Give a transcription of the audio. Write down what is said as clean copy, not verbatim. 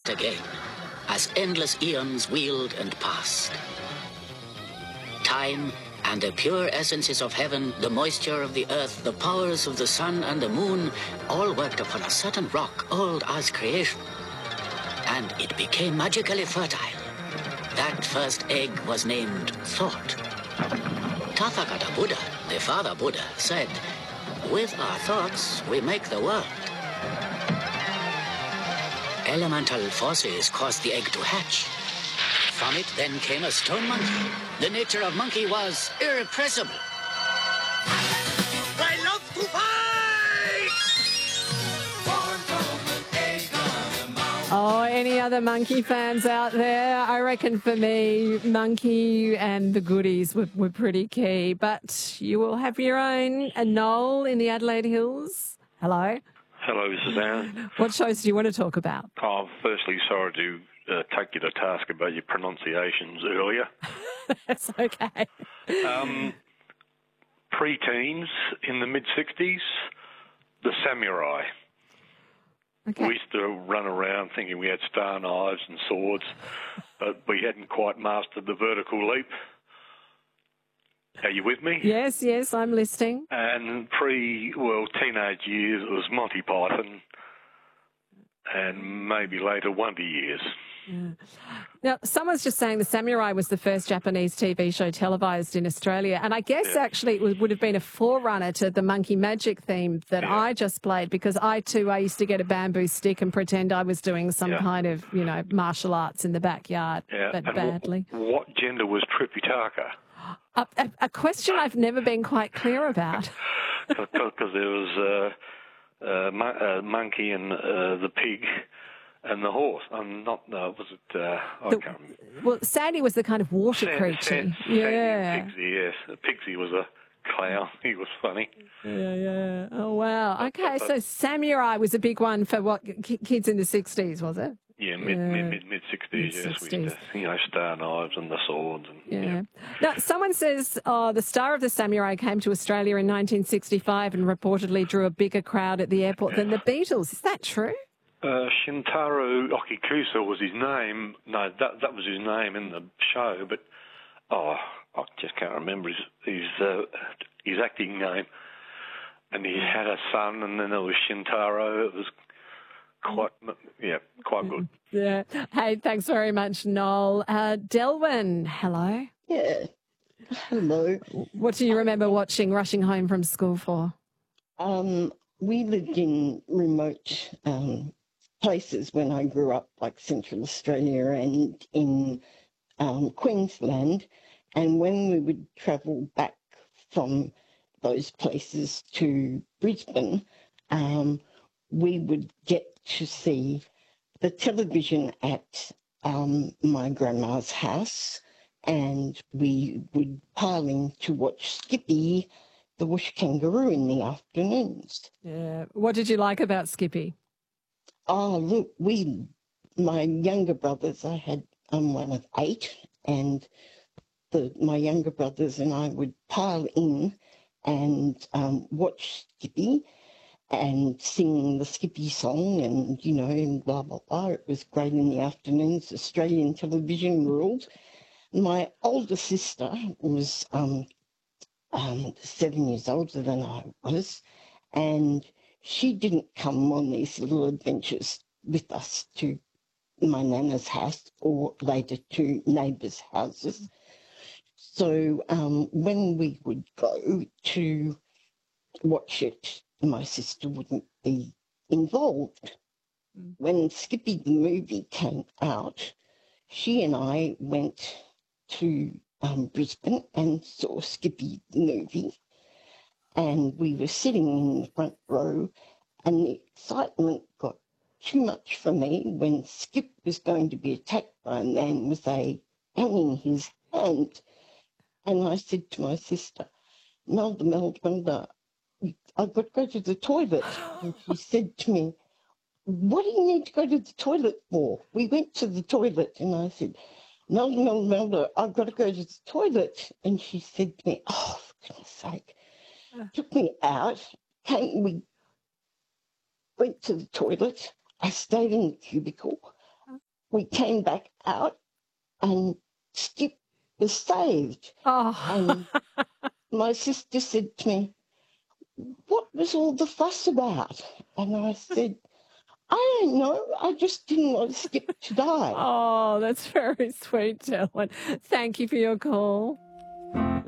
again, as endless eons wheeled and passed. Time and the pure essences of heaven, the moisture of the earth, the powers of the sun and the moon, all worked upon a certain rock old as creation. And it became magically fertile. That first egg was named Thought. Tathagata Buddha, the father Buddha, said, "With our thoughts, we make the world." Elemental forces caused the egg to hatch. From it then came a stone monkey. The nature of monkey was irrepressible. I love to fight! Born from an egg on a mountain. Oh, any other Monkey fans out there? I reckon for me, Monkey and the Goodies were pretty key. But you will have your own. Noel in the Adelaide Hills. Hello. Hello, Suzanne. What shows do you want to talk about? Oh, firstly, sorry to take you to task about your pronunciations earlier. That's okay. Pre-teens in the mid-60s, the samurai. Okay. We used to run around thinking we had star knives and swords, but we hadn't quite mastered the vertical leap. Are you with me? Yes, I'm listening. And teenage years, it was Monty Python, and maybe later Wonder Years. Yeah. Now, someone's just saying the Samurai was the first Japanese TV show televised in Australia, and I guess actually it would have been a forerunner to the Monkey Magic theme that I just played, because I used to get a bamboo stick and pretend I was doing some kind of, martial arts in the backyard, but and badly. What gender was Tripitaka? A question I've never been quite clear about. Because there was a monkey and the pig and the horse. I can't remember. Well, Sandy was the kind of water creature. Sandy Pixie, yes. Pixie was a clown. He was funny. Yeah. Oh, wow. Okay, so Samurai was a big one for what, kids in the 60s, was it? Yeah, mid-60s, yes. We used to, star knives and the swords. And, Now, someone says the star of the Samurai came to Australia in 1965 and reportedly drew a bigger crowd at the airport than the Beatles. Is that true? Shintaro Okikusa was his name. No, that was his name in the show, but I just can't remember his acting name. And he had a son, and then there was Shintaro. It was quite good. Yeah. Hey, thanks very much, Noel. Delwyn, hello. Yeah. Hello. What do you remember watching Rushing Home from School for? We lived in remote places when I grew up, like Central Australia and in Queensland. And when we would travel back from those places to Brisbane, we would get to see the television at my grandma's house, and we would pile in to watch Skippy, the Whoosh Kangaroo, in the afternoons. Yeah. What did you like about Skippy? Oh, look, my younger brothers, I had one of 8, and my younger brothers and I would pile in and watch Skippy and sing the Skippy song and, and blah, blah, blah. It was great in the afternoons. Australian television ruled. My older sister was 7 years older than I was, and she didn't come on these little adventures with us to my nana's house or later to neighbours' houses. So when we would go to watch it, my sister wouldn't be involved. When Skippy the movie came out, she and I went to Brisbane and saw Skippy the movie, and we were sitting in the front row, and the excitement got too much for me when Skip was going to be attacked by a man with a gun in his hand. And I said to my sister, Melda, I've got to go to the toilet. And she said to me, what do you need to go to the toilet for? We went to the toilet, and I said, Melda, I've got to go to the toilet. And she said to me, oh, for goodness sake. Took me out, we went to the toilet. I stayed in the cubicle. we came back out and Skip was saved. Oh, And my sister said to me, what was all the fuss about? And I said, I don't know. I just didn't want Skip to die. oh, that's very sweet, Ellen. Thank you for your call.